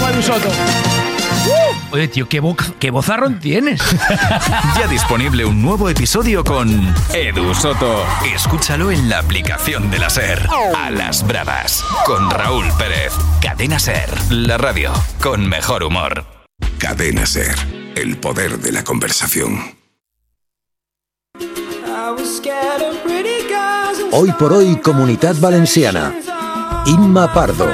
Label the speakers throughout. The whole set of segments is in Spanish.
Speaker 1: Edu Soto.
Speaker 2: Oye, tío, qué vozarrón tienes.
Speaker 3: Ya disponible un nuevo episodio con Edu Soto. Escúchalo en la aplicación de la SER. A las bravas, con Raúl Pérez. Cadena SER, la radio con mejor humor.
Speaker 4: Cadena SER, el poder de la conversación.
Speaker 5: Hoy por hoy, Comunitat Valenciana. Imma Pardo.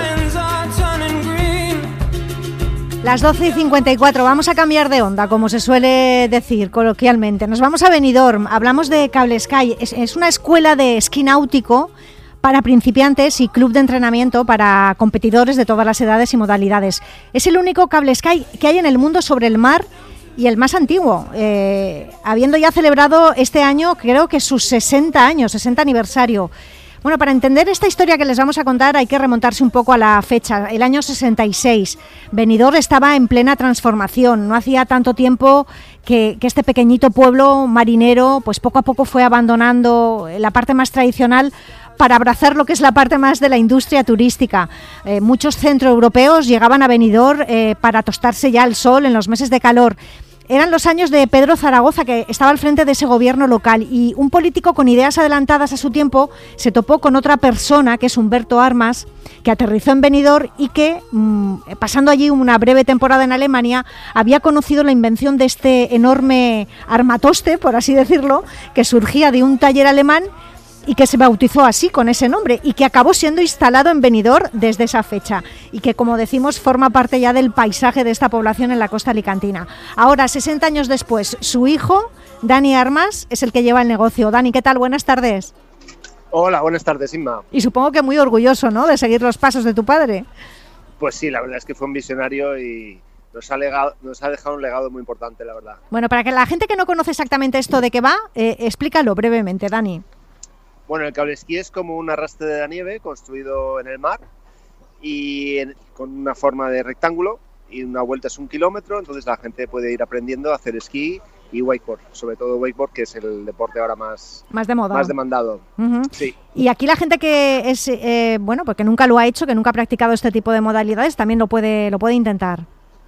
Speaker 6: Las 12:54, vamos a cambiar de onda, como se suele decir coloquialmente. Nos vamos a Benidorm, hablamos de Cable Sky. Es una escuela de esquí náutico para principiantes y club de entrenamiento para competidores de todas las edades y modalidades. Es el único Cable Sky que hay en el mundo sobre el mar y el más antiguo, habiendo ya celebrado este año, creo que sus 60 aniversario. Bueno, para entender esta historia que les vamos a contar hay que remontarse un poco a la fecha, el año 66. Benidorm estaba en plena transformación, no hacía tanto tiempo que este pequeñito pueblo marinero pues poco a poco fue abandonando la parte más tradicional para abrazar lo que es la parte más de la industria turística. Muchos centroeuropeos llegaban a Benidorm para tostarse ya al sol en los meses de calor. Eran los años de Pedro Zaragoza, que estaba al frente de ese gobierno local, y un político con ideas adelantadas a su tiempo se topó con otra persona, que es Humberto Armas, que aterrizó en Benidorm y que, pasando allí una breve temporada en Alemania, había conocido la invención de este enorme armatoste, por así decirlo, que surgía de un taller alemán y que se bautizó así, con ese nombre, y que acabó siendo instalado en Benidorm desde esa fecha, y que, como decimos, forma parte ya del paisaje de esta población en la costa alicantina. Ahora, 60 años después, su hijo, Dani Armas, es el que lleva el negocio. Dani, ¿qué tal? Buenas tardes.
Speaker 7: Hola, buenas tardes, Inma.
Speaker 6: Y supongo que muy orgulloso, ¿no?, de seguir los pasos de tu padre.
Speaker 7: Pues sí, la verdad es que fue un visionario y nos ha dejado un legado muy importante, la verdad.
Speaker 6: Bueno, para que la gente que no conoce exactamente esto de qué va, explícalo brevemente, Dani.
Speaker 7: Bueno, el cable esquí es como un arrastre de la nieve construido en el mar y con una forma de rectángulo, y una vuelta es 1 kilómetro, entonces la gente puede ir aprendiendo a hacer esquí y wakeboard, sobre todo wakeboard, que es el deporte ahora más
Speaker 6: de moda,
Speaker 7: más demandado.
Speaker 6: Uh-huh.
Speaker 7: Sí.
Speaker 6: Y aquí la gente que es porque nunca lo ha hecho, que nunca ha practicado este tipo de modalidades, también lo puede intentar.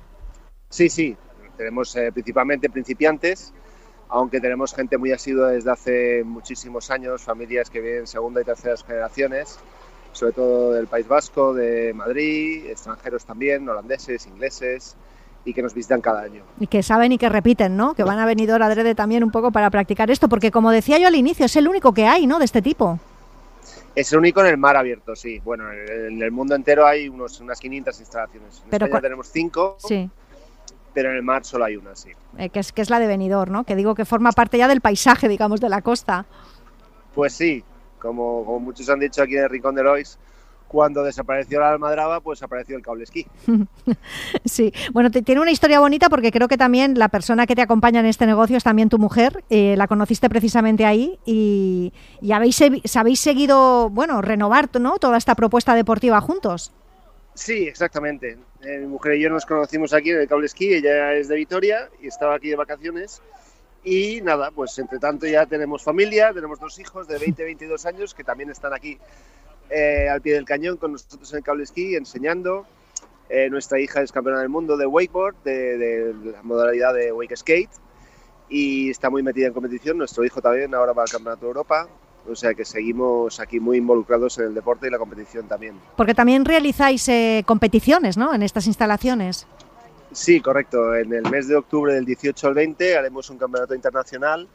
Speaker 7: Sí, tenemos principalmente principiantes, aunque tenemos gente muy asidua desde hace muchísimos años, familias que vienen segunda y terceras generaciones, sobre todo del País Vasco, de Madrid, extranjeros también, holandeses, ingleses, y que nos visitan cada año.
Speaker 6: Y que saben y que repiten, ¿no?, que van a Benidorm adrede también un poco para practicar esto, porque como decía yo al inicio, es el único que hay, ¿no?, de este tipo.
Speaker 7: Es el único en el mar abierto, sí. Bueno, en el mundo entero hay unas 500 instalaciones. En España tenemos 5.
Speaker 6: Sí.
Speaker 7: Pero en el mar solo hay una, sí.
Speaker 6: Que es la de Benidorm, ¿no? Que digo que forma parte ya del paisaje, digamos, de la costa.
Speaker 7: Pues sí, como muchos han dicho aquí en el Rincón de Lois, cuando desapareció la almadraba, pues apareció el cable esquí.
Speaker 6: Sí, bueno, tiene una historia bonita porque creo que también la persona que te acompaña en este negocio es también tu mujer, la conociste precisamente ahí y habéis seguido, renovar, ¿no?, toda esta propuesta deportiva juntos.
Speaker 7: Sí, exactamente. Mi mujer y yo nos conocimos aquí en el cable esquí, ella es de Vitoria y estaba aquí de vacaciones. Y nada, pues entre tanto ya tenemos familia, tenemos 2 hijos de 20 y 22 años que también están aquí al pie del cañón con nosotros en el cable esquí enseñando. Nuestra hija es campeona del mundo de wakeboard, de la modalidad de wake skate, y está muy metida en competición. Nuestro hijo también ahora va al Campeonato de Europa. O sea que seguimos aquí muy involucrados en el deporte y la competición también.
Speaker 6: Porque también realizáis competiciones, ¿no?, en estas instalaciones.
Speaker 7: Sí, correcto. En el mes de octubre del 18 al 20 haremos un campeonato internacional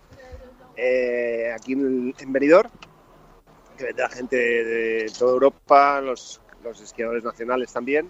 Speaker 7: aquí en Benidorm, que vendrá gente de toda Europa, los esquiadores nacionales también,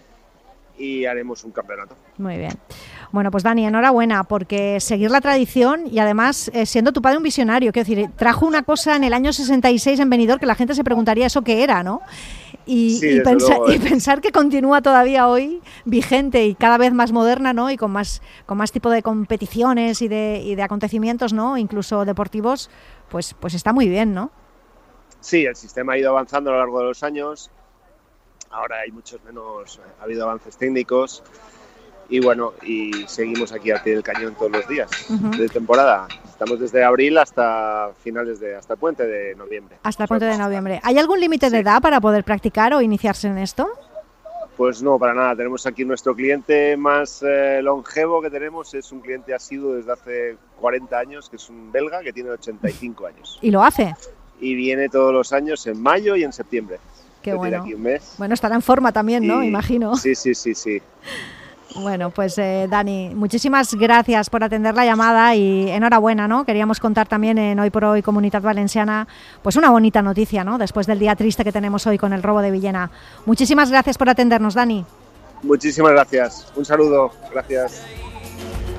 Speaker 7: y haremos un campeonato.
Speaker 6: Muy bien. Bueno, pues Dani, enhorabuena, porque seguir la tradición y además siendo tu padre un visionario, quiero decir, trajo una cosa en el año 66 en Benidorm que la gente se preguntaría eso qué era, ¿no? Y pensar que continúa todavía hoy vigente y cada vez más moderna, ¿no?, y con más tipo de competiciones y de acontecimientos, ¿no?, incluso deportivos, pues está muy bien, ¿no?
Speaker 7: Sí, el sistema ha ido avanzando a lo largo de los años. Ahora hay ha habido avances técnicos y seguimos aquí al pie del cañón todos los días de temporada. Estamos desde abril hasta hasta el puente de noviembre.
Speaker 6: Hasta el puente de noviembre. ¿Hay algún límite de edad para poder practicar o iniciarse en esto?
Speaker 7: Pues no, para nada. Tenemos aquí nuestro cliente más longevo que tenemos, es un cliente asiduo desde hace 40 años, que es un belga que tiene 85 años.
Speaker 6: ¿Y lo hace?
Speaker 7: Y viene todos los años en mayo y en septiembre.
Speaker 6: Qué bueno.
Speaker 7: Tiene aquí un mes.
Speaker 6: Bueno, estará en forma también, ¿no? Imagino.
Speaker 7: Sí.
Speaker 6: Bueno, pues Dani, muchísimas gracias por atender la llamada y enhorabuena, ¿no? Queríamos contar también en Hoy por Hoy Comunitat Valenciana pues una bonita noticia, ¿no? Después del día triste que tenemos hoy con el robo de Villena. Muchísimas gracias por atendernos, Dani.
Speaker 7: Muchísimas gracias. Un saludo. Gracias.